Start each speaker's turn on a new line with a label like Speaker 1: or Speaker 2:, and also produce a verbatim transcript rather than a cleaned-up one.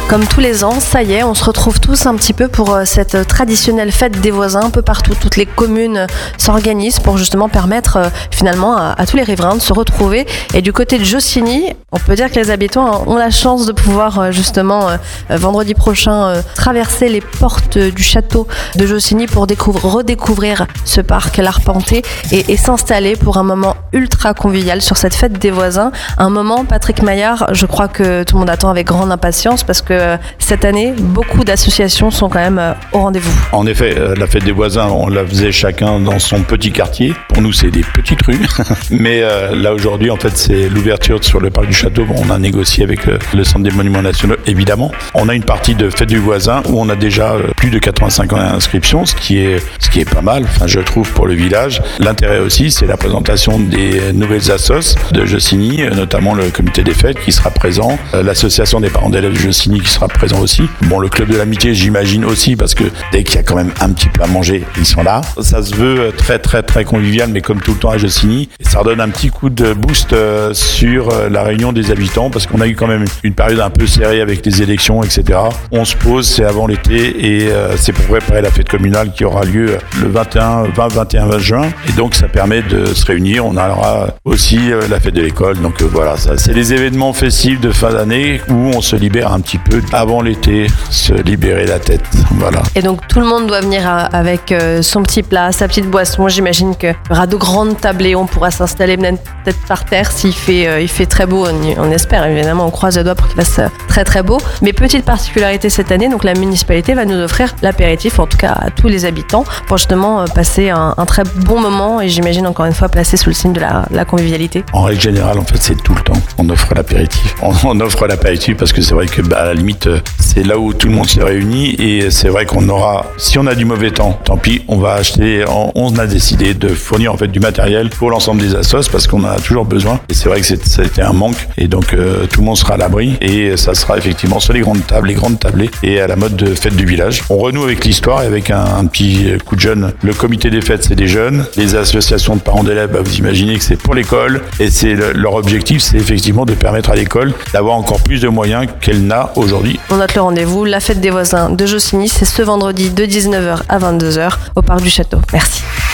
Speaker 1: Comme tous les ans, ça y est, on se retrouve tous un petit peu pour cette traditionnelle fête des voisins un peu partout. Toutes les communes s'organisent pour justement permettre finalement à, à tous les riverains de se retrouver. Et du côté de Jossigny, on peut dire que les habitants ont la chance de pouvoir justement vendredi prochain traverser les portes du château de Jossigny pour découvrir, redécouvrir ce parc, l'arpenter et, et s'installer pour un moment ultra convivial sur cette fête des voisins. Un moment, Patrick Maillard, je crois que tout le monde attend avec grande impatience parce que cette année, beaucoup d'associations sont quand même au rendez-vous.
Speaker 2: En effet, la fête des voisins, on la faisait chacun dans son petit quartier. Pour nous, c'est des petites rues. Mais euh, là, aujourd'hui, en fait, c'est l'ouverture sur le parc du château. Bon, on a négocié avec le, le Centre des Monuments Nationaux, évidemment. On a une partie de fête du voisin où on a déjà euh, plus de quatre-vingt-cinq inscriptions, ce qui est, ce qui est pas mal, enfin, je trouve, pour le village. L'intérêt aussi, c'est la présentation des nouvelles assos de Jossigny, notamment le comité des fêtes qui sera présent, euh, l'association des parents d'élèves de Jossigny qui sera présent aussi. Bon, le club de l'amitié, j'imagine aussi, parce que dès qu'il y a quand même un petit peu à manger, ils sont là. Ça se veut très, très, très convivial, mais comme tout le temps à Jossigny. Et ça redonne un petit coup de boost euh, sur euh, la réunion des habitants, parce qu'on a eu quand même une période un peu serrée avec les élections, et cetera. On se pose, c'est avant l'été, et euh, c'est pour préparer la fête communale qui aura lieu le vingt et un, vingt, vingt et un juin. Et donc, ça permet de se réunir. On aura aussi euh, la fête de l'école. Donc euh, voilà, ça, c'est les événements festifs de fin d'année où on se libère un petit peu avant l'été, se libérer la tête. Voilà.
Speaker 1: Et donc tout le monde doit venir avec son petit plat, sa petite boisson. J'imagine qu'il y aura de grandes tablées, on pourra s'installer peut-être par terre s'il fait, il fait très beau. On, on espère évidemment, on croise les doigts pour qu'il fasse très très beau. Mais petite particularité cette année, donc la municipalité va nous offrir l'apéritif, en tout cas à tous les habitants, pour justement passer un, un très bon moment et j'imagine encore une fois placé sous le signe de la, la convivialité.
Speaker 2: En règle générale, en fait, c'est tout le temps. On offre l'apéritif. On, on offre l'apéritif parce que c'est vrai que bah, à la limite, c'est là où tout le monde se réunit et c'est vrai qu'on aura, si on a du mauvais temps, tant pis, on va acheter, on, on a décidé de fournir en fait du matériel pour l'ensemble des assos parce qu'on en a toujours besoin et c'est vrai que c'est, ça a été un manque et donc euh, tout le monde sera à l'abri et ça sera effectivement sur les grandes tables, les grandes tablées et à la mode de fête du village. On renoue avec l'histoire et avec un, un petit coup de jeunes. Le comité des fêtes, c'est des jeunes. Les associations de parents d'élèves, bah, vous imaginez que c'est pour l'école et c'est le, leur objectif, c'est effectivement de permettre à l'école d'avoir encore plus de moyens qu'elle n'a aujourd'hui.
Speaker 1: On note le rendez-vous, la fête des voisins de Jossigny, c'est ce vendredi de dix-neuf heures à vingt-deux heures au parc du château. Merci.